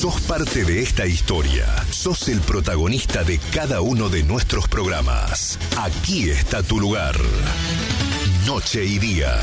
Sos parte de esta historia. Sos el protagonista de cada uno de nuestros programas. Aquí está tu lugar. Noche y Día.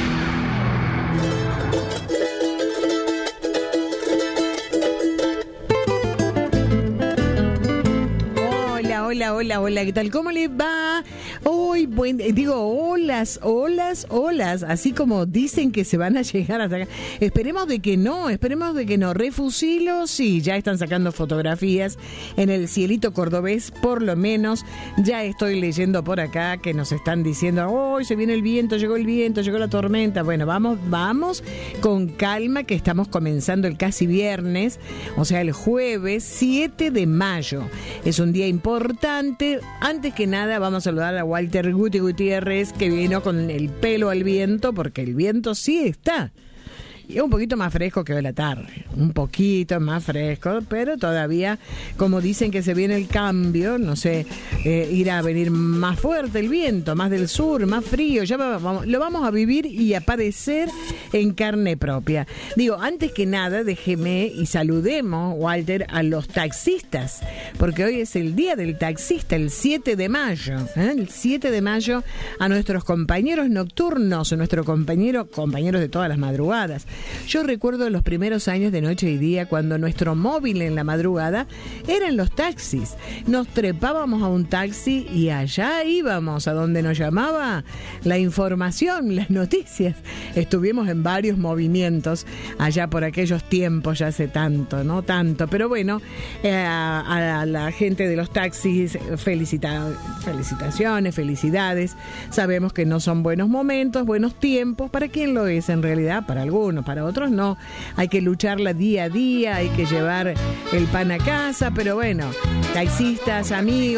Hola, ¿qué tal? ¿Cómo les va? Hoy, olas, así como dicen que se van a llegar hasta acá. Esperemos de que no. Refusilo, sí, ya están sacando fotografías en el cielito cordobés, por lo menos. Ya estoy leyendo por acá que nos están diciendo, hoy se viene el viento, llegó la tormenta. Bueno, vamos con calma, que estamos comenzando el casi viernes, o sea, el jueves 7 de mayo. Es un día importante. Antes que nada vamos a saludar a Walter Gutiérrez, que vino con el pelo al viento, porque el viento sí está. Y un poquito más fresco que hoy la tarde, un poquito más fresco, pero todavía, como dicen que se viene el cambio, no sé, irá a venir más fuerte el viento, más del sur, más frío, ya lo vamos a vivir y a padecer en carne propia. Digo, antes que nada, déjeme y saludemos, Walter, a los taxistas, porque hoy es el día del taxista, el 7 de mayo, el 7 de mayo, a nuestros compañeros nocturnos, nuestros compañeros de todas las madrugadas. Yo recuerdo los primeros años de Noche y Día, cuando nuestro móvil en la madrugada eran los taxis. Nos trepábamos a un taxi y allá íbamos, a donde nos llamaba la información, las noticias. Estuvimos en varios movimientos allá por aquellos tiempos, ya hace tanto, no tanto, pero bueno, a la gente de los taxis, felicitaciones, felicidades. Sabemos que no son buenos momentos, buenos tiempos. ¿Para quién lo es en realidad? Para algunos, para otros no. Hay que lucharla día a día, hay que llevar el pan a casa, pero bueno, taxistas, amigos,